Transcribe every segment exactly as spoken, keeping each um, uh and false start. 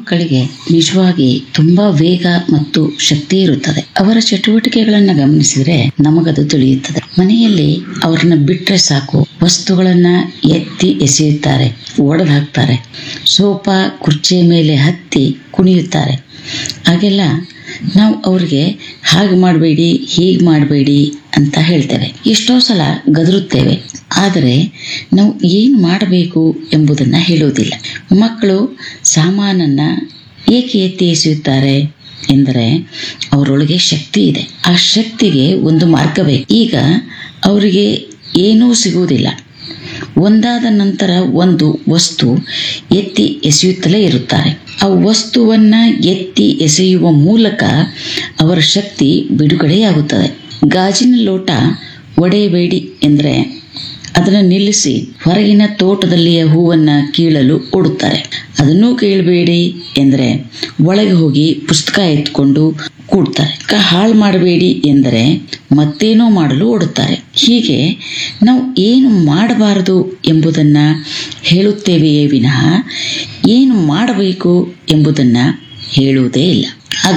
ಮಕ್ಕಳಿಗೆ ನಿಜವಾಗಿ ತುಂಬಾ ವೇಗ ಮತ್ತು ಶಕ್ತಿ ಇರುತ್ತದೆ. ಅವರ ಚಟುವಟಿಕೆಗಳನ್ನ ಗಮನಿಸಿದ್ರೆ ನಮಗದು ತಿಳಿಯುತ್ತದೆ. ಮನೆಯಲ್ಲಿ ಅವ್ರನ್ನ ಬಿಟ್ರೆ ಸಾಕು, ವಸ್ತುಗಳನ್ನ ಎತ್ತಿ ಎಸೆಯುತ್ತಾರೆ, ಒಡೆದು ಹಾಕ್ತಾರೆ, ಸೋಫಾ ಕುರ್ಚಿಯ ಮೇಲೆ ಹತ್ತಿ ಕುಣಿಯುತ್ತಾರೆ. ಹಾಗೆಲ್ಲ ನಾವು ಅವ್ರಿಗೆ ಹಾಗೆ ಮಾಡಬೇಡಿ, ಹೀಗೆ ಮಾಡಬೇಡಿ ಅಂತ ಹೇಳ್ತೇವೆ. ಎಷ್ಟೋ ಸಲ ಗದರುತ್ತೇವೆ, ಆದರೆ ನಾವು ಏನು ಮಾಡಬೇಕು ಎಂಬುದನ್ನು ಹೇಳುವುದಿಲ್ಲ. ಮಕ್ಕಳು ಸಾಮಾನನ್ನ ಏಕೆ ಎತ್ತಿ ಎಸೆಯುತ್ತಾರೆ ಎಂದರೆ ಅವರೊಳಗೆ ಶಕ್ತಿ ಇದೆ. ಆ ಶಕ್ತಿಗೆ ಒಂದು ಮಾರ್ಗವೇ. ಈಗ ಅವರಿಗೆ ಏನೂ ಸಿಗುವುದಿಲ್ಲ. ಒಂದಾದ ನಂತರ ಒಂದು ವಸ್ತು ಎತ್ತಿ ಎಸೆಯುತ್ತಲೇ ಇರುತ್ತಾರೆ. ಆ ವಸ್ತುವನ್ನ ಎತ್ತಿ ಎಸೆಯುವ ಮೂಲಕ ಅವರ ಶಕ್ತಿ ಬಿಡುಗಡೆಯಾಗುತ್ತದೆ. ಗಾಜಿನ ಲೋಟ ಒಡೆಯಬೇಡಿ ಎಂದರೆ ಅದನ್ನು ನಿಲ್ಲಿಸಿ ಹೊರಗಿನ ತೋಟದಲ್ಲಿಯ ಹೂವನ್ನ ಕೀಳಲು ಓಡುತ್ತಾರೆ. ಅದನ್ನೂ ಕೀಳಬೇಡಿ ಎಂದರೆ ಒಳಗೆ ಹೋಗಿ ಪುಸ್ತಕ ಎತ್ಕೊಂಡು ಕೂಡ್ತಾರೆ. ಹಾಳು ಮಾಡಬೇಡಿ ಎಂದರೆ ಮತ್ತೇನೋ ಮಾಡಲು ಓಡುತ್ತಾರೆ. ಹೀಗೆ ನಾವು ಏನು ಮಾಡಬಾರದು ಎಂಬುದನ್ನ ಹೇಳುತ್ತೇವೆಯೇ ವಿನಃ ಏನು ಮಾಡಬೇಕು ಎಂಬುದನ್ನ ಹೇಳುವುದೇ ಇಲ್ಲ. ಆಗ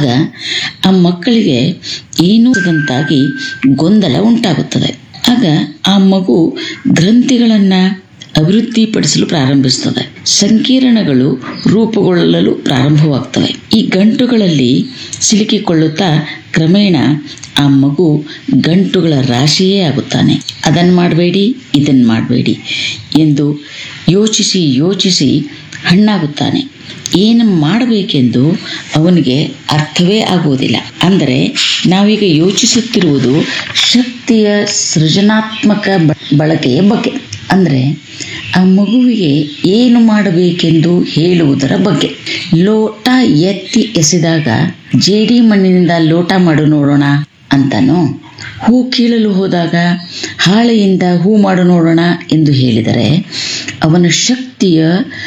ಆ ಮಕ್ಕಳಿಗೆ ಏನೂ ಇಲ್ಲದಂತಾಗಿ ಗೊಂದಲ ಉಂಟಾಗುತ್ತದೆ. ಆಗ ಆ ಮಗು ಗ್ರಂಥಿಗಳನ್ನ ಅಭಿವೃದ್ಧಿಪಡಿಸಲು ಪ್ರಾರಂಭಿಸುತ್ತದೆ. ಸಂಕೀರ್ಣಗಳು ರೂಪುಗೊಳ್ಳಲು ಪ್ರಾರಂಭವಾಗ್ತವೆ. ಈ ಗಂಟುಗಳಲ್ಲಿ ಸಿಲುಕಿಕೊಳ್ಳುತ್ತಾ ಕ್ರಮೇಣ ಆ ಮಗು ಗಂಟುಗಳ ರಾಶಿಯೇ ಆಗುತ್ತಾನೆ. ಅದನ್ನು ಮಾಡಬೇಡಿ, ಇದನ್ನು ಮಾಡಬೇಡಿ ಎಂದು ಯೋಚಿಸಿ ಯೋಚಿಸಿ ಹಣ್ಣಾಗುತ್ತಾನೆ. ಏನು ಮಾಡಬೇಕೆಂದು ಅವನಿಗೆ ಅರ್ಥವೇ ಆಗುವುದಿಲ್ಲ. ಅಂದರೆ ನಾವೀಗ ಯೋಚಿಸುತ್ತಿರುವುದು ಶಕ್ತಿಯ ಸೃಜನಾತ್ಮಕ ಬಳಕೆಯ ಬಗ್ಗೆ. ಅಂದರೆ ಆ ಮಗುವಿಗೆ ಏನು ಮಾಡಬೇಕೆಂದು ಹೇಳುವುದರ ಬಗ್ಗೆ. ಲೋಟ ಎತ್ತಿ ಎಸೆದಾಗ ಜೇಡಿ ಮಣ್ಣಿನಿಂದ ಲೋಟ ಮಾಡು ನೋಡೋಣ ಅಂತಾನೋ, ಹೂ ಕೀಳಲು ಹೋದಾಗ ಹಾಳೆಯಿಂದ ಹೂ ಮಾಡು ನೋಡೋಣ ಎಂದು ಹೇಳಿದರೆ ಅವನ ಶಕ್ತಿಯ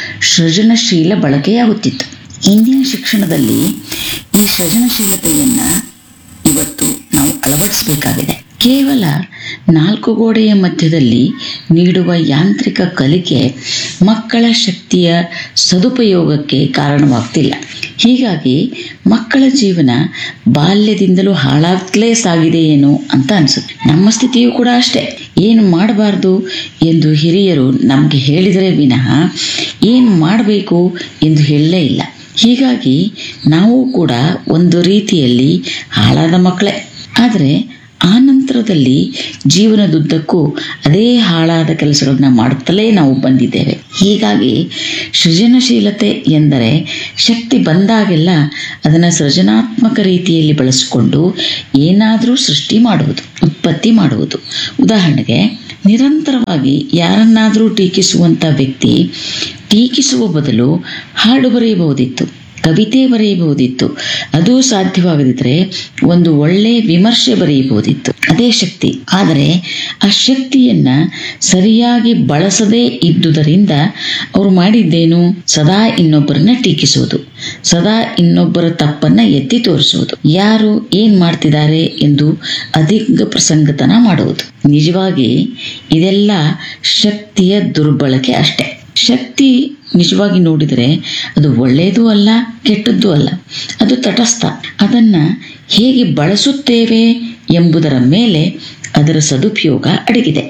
ಸೃಜನಶೀಲ ಬಳಕೆಯಾಗುತ್ತಿತ್ತು. ಇಂದಿನ ಶಿಕ್ಷಣದಲ್ಲಿ ಈ ಸೃಜನಶೀಲತೆಯನ್ನ ಇವತ್ತು ನಾವು ಅಳವಡಿಸಬೇಕಾಗಿದೆ. ಕೇವಲ ನಾಲ್ಕು ಗೋಡೆಯ ಮಧ್ಯದಲ್ಲಿ ನೀಡುವ ಯಾಂತ್ರಿಕ ಕಲಿಕೆ ಮಕ್ಕಳ ಶಕ್ತಿಯ ಸದುಪಯೋಗಕ್ಕೆ ಕಾರಣವಾಗ್ತಿಲ್ಲ. ಹೀಗಾಗಿ ಮಕ್ಕಳ ಜೀವನ ಬಾಲ್ಯದಿಂದಲೂ ಹಾಳಾಗ್ತಲೇ ಸಾಗಿದೆಯೇನೋ ಅಂತ ಅನ್ಸುತ್ತೆ. ನಮ್ಮ ಸ್ಥಿತಿಯೂ ಕೂಡ ಅಷ್ಟೇ. ಏನು ಮಾಡಬಾರ್ದು ಎಂದು ಹಿರಿಯರು ನಮಗೆ ಹೇಳಿದರೆ ವಿನಃ ಏನು ಮಾಡಬೇಕು ಎಂದು ಹೇಳಲೇ ಇಲ್ಲ. ಹೀಗಾಗಿ ನಾವು ಕೂಡ ಒಂದು ರೀತಿಯಲ್ಲಿ ಹಾಳಾದ ಮಕ್ಕಳೇ. ಆದರೆ ಆ ನಂತರದಲ್ಲಿ ಜೀವನದುದ್ದಕ್ಕೂ ಅದೇ ಹಾಳಾದ ಕೆಲಸಗಳನ್ನ ಮಾಡುತ್ತಲೇ ನಾವು ಬಂದಿದ್ದೇವೆ. ಹೀಗಾಗಿ ಸೃಜನಶೀಲತೆ ಎಂದರೆ ಶಕ್ತಿ ಬಂದಾಗೆಲ್ಲ ಅದನ್ನು ಸೃಜನಾತ್ಮಕ ರೀತಿಯಲ್ಲಿ ಬಳಸಿಕೊಂಡು ಏನಾದರೂ ಸೃಷ್ಟಿ ಮಾಡುವುದು, ಉತ್ಪತ್ತಿ ಮಾಡುವುದು. ಉದಾಹರಣೆಗೆ, ನಿರಂತರವಾಗಿ ಯಾರನ್ನಾದರೂ ಟೀಕಿಸುವಂಥ ವ್ಯಕ್ತಿ ಟೀಕಿಸುವ ಬದಲು ಹಾಡು ಬರೆಯಬಹುದಿತ್ತು, ಕವಿತೆ ಬರೆಯಬಹುದಿತ್ತು. ಅದು ಸಾಧ್ಯವಾಗದಿದ್ದರೆ ಒಂದು ಒಳ್ಳೆ ವಿಮರ್ಶೆ ಬರೆಯಬಹುದಿತ್ತು. ಅದೇ ಶಕ್ತಿ. ಆದರೆ ಆ ಶಕ್ತಿಯನ್ನ ಸರಿಯಾಗಿ ಬಳಸದೇ ಇದ್ದುದರಿಂದ ಅವರು ಮಾಡಿದ್ದೇನು? ಸದಾ ಇನ್ನೊಬ್ಬರನ್ನ ಟೀಕಿಸುವುದು, ಸದಾ ಇನ್ನೊಬ್ಬರ ತಪ್ಪನ್ನ ಎತ್ತಿ ತೋರಿಸುವುದು, ಯಾರು ಏನ್ ಮಾಡ್ತಿದ್ದಾರೆ ಎಂದು ಅಧಿಕ ಪ್ರಸಂಗತನ ಮಾಡುವುದು. ನಿಜವಾಗಿ ಇದೆಲ್ಲ ಶಕ್ತಿಯ ದುರ್ಬಳಕೆ ಅಷ್ಟೇ. ಶಕ್ತಿ ನಿಜವಾಗಿ ನೋಡಿದರೆ ಅದು ಒಳ್ಳೆಯದೂ ಅಲ್ಲ, ಕೆಟ್ಟದ್ದೂ ಅಲ್ಲ. ಅದು ತಟಸ್ಥ. ಅದನ್ನ ಹೇಗೆ ಬಳಸುತ್ತೇವೆ ಎಂಬುದರ ಮೇಲೆ ಅದರ ಸದುಪಯೋಗ ಅಡಗಿದೆ.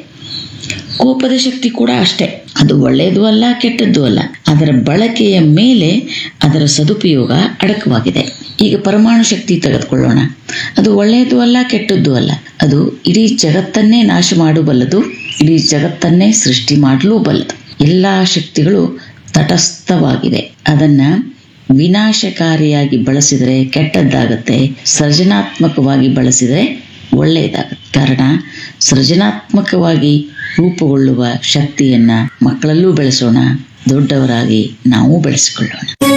ಕೋಪದ ಶಕ್ತಿ ಕೂಡ ಅಷ್ಟೇ. ಅದು ಒಳ್ಳೆಯದೂ ಅಲ್ಲ, ಕೆಟ್ಟದ್ದೂ ಅಲ್ಲ. ಅದರ ಬಳಕೆಯ ಮೇಲೆ ಅದರ ಸದುಪಯೋಗ ಅಡಕವಾಗಿದೆ. ಈಗ ಪರಮಾಣು ಶಕ್ತಿ ತೆಗೆದುಕೊಳ್ಳೋಣ. ಅದು ಒಳ್ಳೆಯದೂ ಅಲ್ಲ, ಕೆಟ್ಟದ್ದೂ ಅಲ್ಲ. ಅದು ಇಡೀ ಜಗತ್ತನ್ನೇ ನಾಶ ಮಾಡಬಲ್ಲದು, ಇಡೀ ಜಗತ್ತನ್ನೇ ಸೃಷ್ಟಿ ಮಾಡಲೂ ಬಲ್ಲದು. ಎಲ್ಲ ಶಕ್ತಿಗಳು ತಟಸ್ಥವಾಗಿವೆ. ಅದನ್ನ ವಿನಾಶಕಾರಿಯಾಗಿ ಬಳಸಿದರೆ ಕೆಟ್ಟದ್ದಾಗತ್ತೆ, ಸೃಜನಾತ್ಮಕವಾಗಿ ಬಳಸಿದರೆ ಒಳ್ಳೆಯದಾಗತ್ತೆ. ಕಾರಣ ಸೃಜನಾತ್ಮಕವಾಗಿ ರೂಪುಗೊಳ್ಳುವ ಶಕ್ತಿಯನ್ನ ಮಕ್ಕಳಲ್ಲೂ ಬೆಳೆಸೋಣ, ದೊಡ್ಡವರಾಗಿ ನಾವು ಬೆಳೆಸಿಕೊಳ್ಳೋಣ.